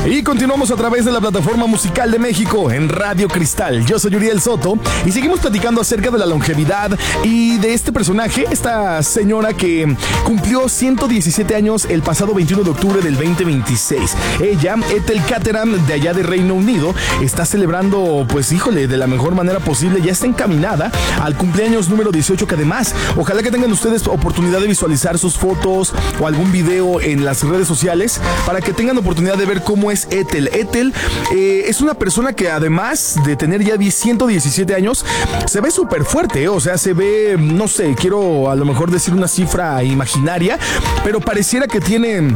Y continuamos a través de la plataforma musical de México en Radio Cristal. Yo soy Uriel Soto y seguimos platicando acerca de la longevidad y de este personaje, esta señora que cumplió 117 años el pasado 21 de octubre del 2026. Ella, Ethel Caterham, de allá de Reino Unido, está celebrando, pues híjole, de la mejor manera posible. Ya está encaminada al cumpleaños número 18, que además, ojalá que tengan ustedes oportunidad de visualizar sus fotos o algún video en las redes sociales para que tengan oportunidad de ver cómo es Ethel. Ethel es una persona que además de tener ya 117 años, se ve súper fuerte, o sea, se ve, no sé, quiero a lo mejor decir una cifra imaginaria, pero pareciera que tiene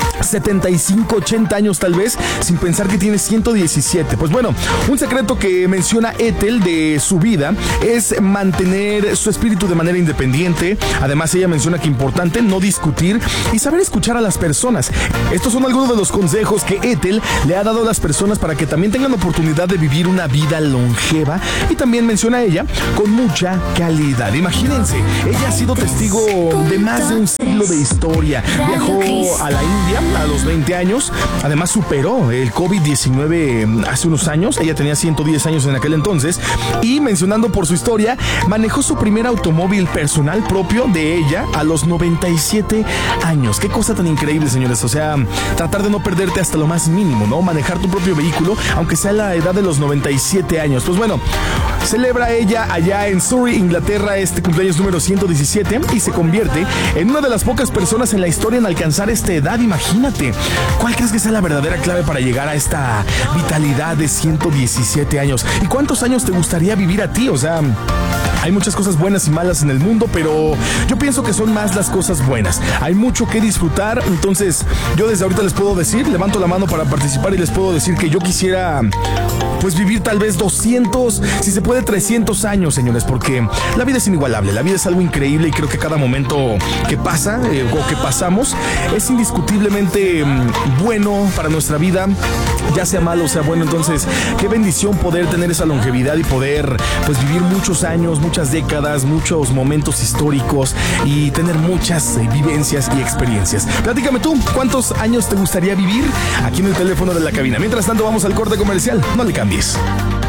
75, 80 años tal vez, sin pensar que tiene 117. Pues bueno, un secreto que menciona Ethel de su vida es mantener su espíritu de manera independiente. Además, ella menciona que es importante no discutir y saber escuchar a las personas. Estos son algunos de los consejos que Ethel le ha dado a las personas para que también tengan oportunidad de vivir una vida longeva, y también menciona ella con mucha calidad. Imagínense, ella ha sido testigo de más de un siglo de historia. Viajó a la India a los 20 años. Además, superó el COVID-19 hace unos años. Ella tenía 110 años en aquel entonces. Y mencionando por su historia, manejó su primer automóvil personal propio de ella a los 97 años. Qué cosa tan increíble, señores. O sea, tratar de no perderte hasta lo más mínimo, ¿no? Manejar tu propio vehículo, aunque sea a la edad de los 97 años. Pues bueno, celebra ella allá en Surrey, Inglaterra, este cumpleaños número 117 y se convierte en una de las pocas personas en la historia en alcanzar esta edad. Imagínate, ¿cuál crees que sea la verdadera clave para llegar a esta vitalidad de 117 años? ¿Y cuántos años te gustaría vivir a ti? O sea, hay muchas cosas buenas y malas en el mundo, pero yo pienso que son más las cosas buenas. Hay mucho que disfrutar, entonces yo desde ahorita les puedo decir, levanto la mano para participar y les puedo decir que yo quisiera pues vivir tal vez 200, si se puede 300 años, señores, porque la vida es inigualable, la vida es algo increíble y creo que cada momento que pasa o que pasamos es indiscutiblemente bueno para nuestra vida, ya sea malo o sea bueno. Entonces, qué bendición poder tener esa longevidad y poder pues vivir muchos años, muchas décadas, muchos momentos históricos y tener muchas vivencias y experiencias. Platícame tú, ¿cuántos años te gustaría vivir? Aquí en el teléfono de la cabina. Mientras tanto, vamos al corte comercial. No le cambies.